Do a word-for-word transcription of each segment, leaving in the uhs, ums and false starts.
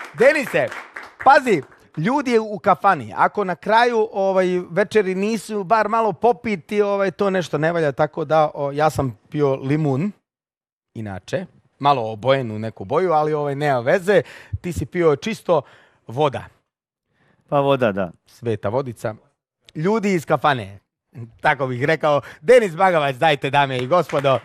Denise, pazi, ljudi u kafani, ako na kraju ovaj, večeri nisu bar malo popiti, ovaj, to nešto ne valja, tako da o, ja sam pio limun, inače, malo obojen u neku boju, ali ovaj, nema veze, ti si pio čisto voda. Pa voda, da. Sveta vodica. Ljudi iz kafane, tako bih rekao. Denis Bagavac, dajte dame i gospodo.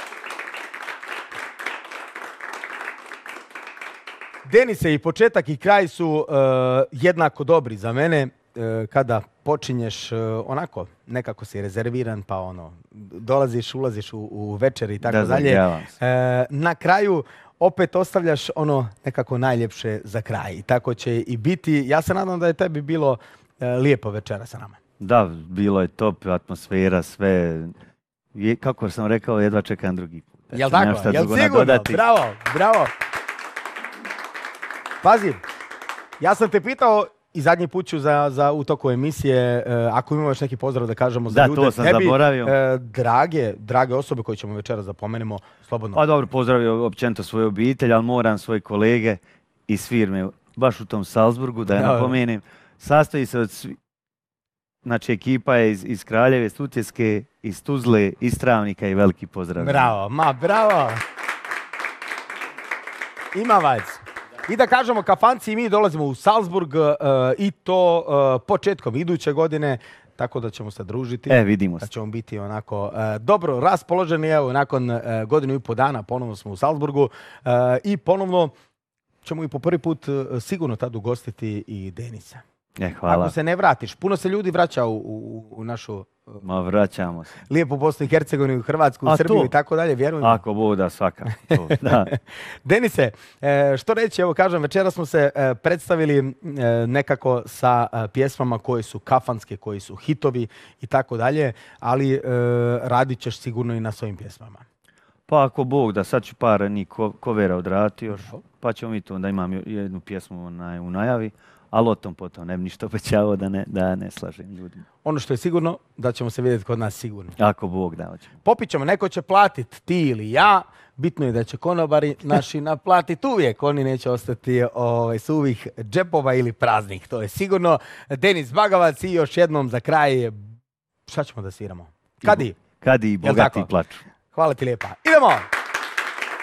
Denise, i početak i kraj su uh, jednako dobri za mene. Uh, kada počinješ uh, onako, nekako si rezerviran, pa ono, dolaziš, ulaziš u, u večer i tako da, dalje. Uh, na kraju opet ostavljaš ono nekako najljepše za kraj. I tako će i biti. Ja se nadam da je tebi bilo uh, lijepo večera sa nama. Da, bilo je top, atmosfera, sve. Je, kako sam rekao, jedva čekam drugi put. Jel tako? Jel sigurno? Bravo, bravo. Pazi, ja sam te pitao i zadnji put ću za, za u toku emisije, uh, ako imamo još neki pozdrav da kažemo za da, ljude. Da, to sam tebi, zaboravio. Uh, drage, drage osobe koje ćemo večera zapomenemo, slobodno. Pa dobro, pozdravio općenito svoju obitelj, ali moram svoje kolege iz firme, baš u tom Salzburgu, da je napomenem. Sastoji se od svi... Znači, ekipa je iz, iz Kraljeve, Sutjeske, iz Tuzle, iz Travnika i veliki pozdrav. Bravo, ma bravo! Ima vac. I da kažemo, kafanci i mi dolazimo u Salzburg uh, i to uh, početkom iduće godine, tako da ćemo se družiti. E, vidimo se. Da ćemo biti onako uh, dobro raspoloženi. Evo, nakon uh, godinu i po dana ponovno smo u Salzburgu uh, i ponovno ćemo i po prvi put uh, sigurno tad ugostiti i Denisa. E, hvala. Ako se ne vratiš, puno se ljudi vraća u, u, u našu... Ma vraćamo se. Lijepo Bosnu i Hercegovinu, Hrvatsku, A Srbiju to? i tako dalje, vjerujem. Ako Bog da, svaka. To, da. Denise, što reći, evo kažem, večera smo se predstavili nekako sa pjesmama koje su kafanske, koji su hitovi i tako dalje, ali radit ćeš sigurno i na svojim pjesmama. Pa ako Bog da, sad ću par njih kovera odraditi još, pa ćemo mi to, onda imam jednu pjesmu u najavi. Ali o tom potom ne bi ništa obećavao da ne, da ne slažem ljudima. Ono što je sigurno, da ćemo se vidjeti kod nas sigurno. Ako Bog da hoćemo. Popit ćemo, neko će platiti, ti ili ja. Bitno je da će konobari naši naplatiti uvijek. Oni neće ostati ovaj, suvih džepova ili praznih. To je sigurno. Denis Bagavac i još jednom za kraj, šta ćemo da sviramo? Kadi? Kadi i bogati plaču. Hvala ti lijepa. Idemo!